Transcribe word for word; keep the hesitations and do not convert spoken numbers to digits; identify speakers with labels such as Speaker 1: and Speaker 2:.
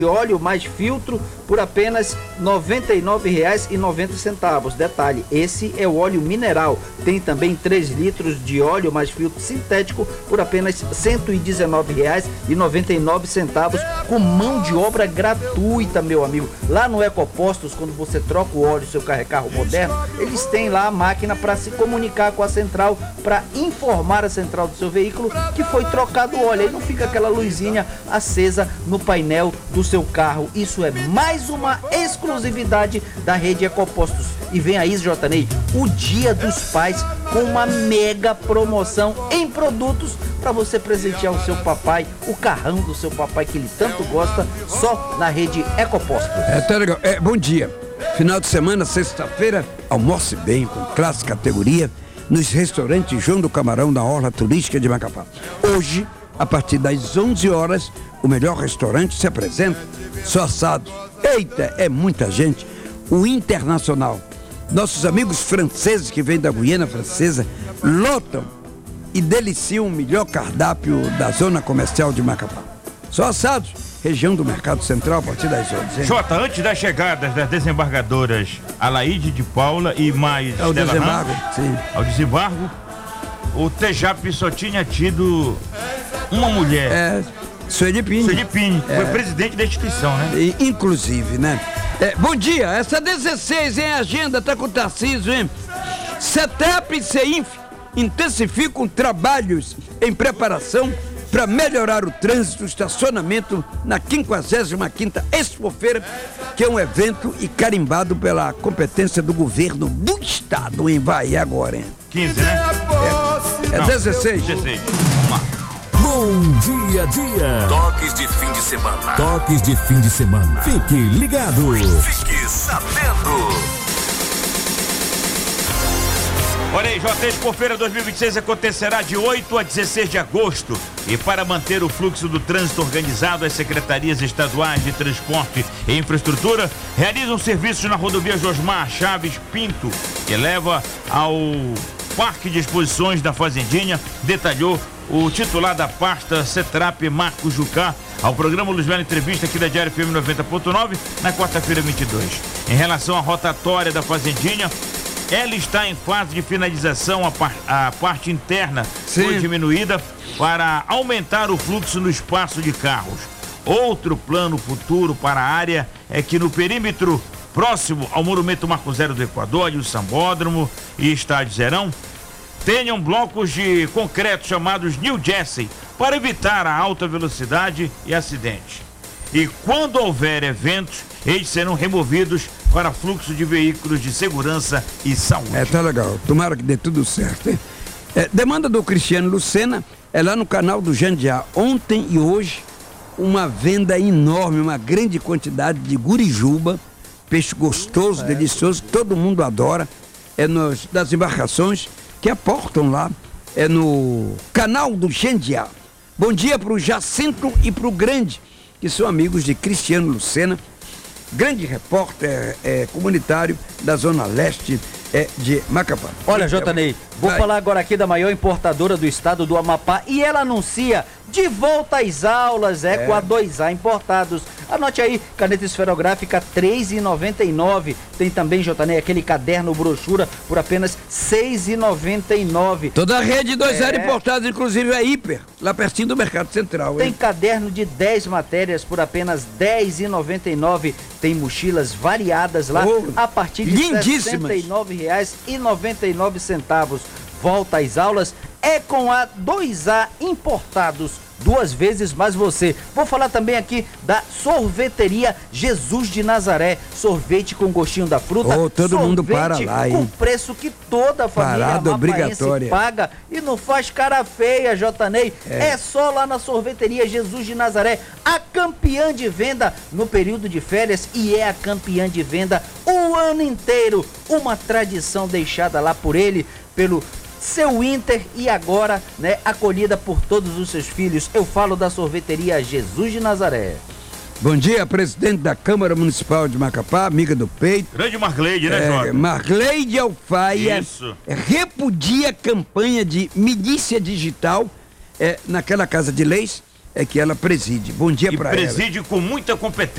Speaker 1: óleo mais filtro por apenas noventa e nove reais e noventa centavos. Detalhe, esse é o óleo mineral. Tem também três litros de óleo mais filtro sintético por apenas cento e dezenove reais e noventa e nove centavos, com mão de obra gratuita, meu amigo. Lá no Ecopostos, quando você troca o óleo do seu carro, é carro moderno, eles têm lá a máquina para se comunicar com a central, para informar a central do seu veículo que foi trocado o óleo. Aí não fica aquela luzinha acesa no painel do seu carro. Isso é mais uma exclusividade da rede Ecopostos. E vem aí, J. Ney, o Dia dos Pais com uma mega promoção em produtos para você presentear o seu papai, o carrão do seu papai que ele tanto gosta, só na rede Ecopostos.
Speaker 2: É, tá legal. É, bom dia. Final de semana, sexta-feira, almoce bem, com classe categoria, nos restaurantes João do Camarão, na Orla Turística de Macapá. Hoje, a partir das onze horas, o melhor restaurante se apresenta, só assados. Eita, é muita gente. O Internacional. Nossos amigos franceses que vêm da Guiana Francesa lotam e deliciam o melhor cardápio da zona comercial de Macapá. Só assados, região do Mercado Central, a partir das onze.
Speaker 3: Jota, antes das chegadas das desembargadoras Alaide de Paula e mais
Speaker 2: ao desembargo, sim.
Speaker 3: ao desembargo, o Tejap só tinha tido uma mulher.
Speaker 2: É, Sueli Pini.
Speaker 3: Sueli Pini,
Speaker 2: é.
Speaker 3: Foi presidente da instituição, né?
Speaker 2: E, inclusive, né? É, bom dia, essa dezesseis, hein? Agenda tá com o Tarcísio, hein? CETEP e CEINF intensificam trabalhos em preparação para melhorar o trânsito, o estacionamento na quinquagésima quinta Expofeira, que é um evento e carimbado pela competência do governo do estado, hein? Vai agora, hein?
Speaker 3: quinze, né?
Speaker 2: É, é dezesseis.
Speaker 3: dezesseis. Vamos lá.
Speaker 4: Bom dia, dia.
Speaker 5: Toques de fim de semana.
Speaker 4: Toques de fim de semana. Fique ligado.
Speaker 5: Fique sabendo.
Speaker 3: Olha aí, J. Expofeira dois mil e vinte e seis acontecerá de oito a dezesseis de agosto. E para manter o fluxo do trânsito organizado, as secretarias estaduais de transporte e infraestrutura realizam serviços na rodovia Josmar Chaves Pinto, que leva ao Parque de Exposições da Fazendinha, detalhou o titular da pasta CETRAP, Marcos Jucá, ao programa Luz Bela Entrevista aqui da Diário F M noventa ponto nove, na quarta-feira vinte e dois. Em relação à rotatória da Fazendinha, ela está em fase de finalização, a, par, a parte interna Sim. foi diminuída para aumentar o fluxo no espaço de carros. Outro plano futuro para a área é que no perímetro próximo ao Monumento Marco Zero do Equador, e o Sambódromo e Estádio Zerão, tenham blocos de concreto chamados New Jersey para evitar a alta velocidade e acidentes. E quando houver eventos, eles serão removidos para fluxo de veículos de segurança e saúde.
Speaker 2: É, tá legal. Tomara que dê tudo certo, hein? É, demanda do Cristiano Lucena é lá no canal do Jandiá. Ontem e hoje, uma venda enorme, uma grande quantidade de gurijuba, peixe gostoso, é. delicioso, que todo mundo adora. É nos, das embarcações que aportam lá, é no canal do Jandiá. Bom dia pro Jacinto e pro Grande, que são amigos de Cristiano Lucena, grande repórter é, comunitário da Zona Leste é, de Macapá.
Speaker 1: Olha, J. Ney, vou
Speaker 2: Vai.
Speaker 1: falar agora aqui da maior importadora do estado do Amapá, e ela anuncia de volta às aulas, é, é. com a dois A Importados. Anote aí, caneta esferográfica três reais e noventa e nove centavos. Tem também, J. Ney, aquele caderno brochura por apenas seis reais e noventa e nove centavos.
Speaker 2: Toda a rede dois A é. Importados, inclusive a Hiper, lá pertinho do Mercado Central.
Speaker 1: Tem
Speaker 2: hein?
Speaker 1: caderno de dez matérias por apenas dez reais e noventa e nove centavos. Tem mochilas variadas lá oh, a partir de sessenta e nove reais e noventa e nove centavos. Volta às aulas é com a dois A Importados. Duas vezes mais você. Vou falar também aqui da sorveteria Jesus de Nazaré. Sorvete com gostinho da fruta.
Speaker 2: Oh, todo mundo para lá, hein?
Speaker 1: Com preço que toda a família
Speaker 2: Parada obrigatória
Speaker 1: paga e não faz cara feia, J. Ney. É. é só lá na sorveteria Jesus de Nazaré, a campeã de venda no período de férias, e é a campeã de venda o ano inteiro. Uma tradição deixada lá por ele, pelo seu Inter, e agora, né, acolhida por todos os seus filhos. Eu falo da sorveteria Jesus de Nazaré.
Speaker 2: Bom dia, presidente da Câmara Municipal de Macapá, amiga do peito.
Speaker 3: Grande Marcleide, né, Jota?
Speaker 2: É, Marcleide Alfaia.
Speaker 3: Isso.
Speaker 2: Repudia a campanha de milícia digital é, naquela Casa de Leis, é que ela preside. Bom dia
Speaker 3: E
Speaker 2: para ela.
Speaker 3: preside com muita competência.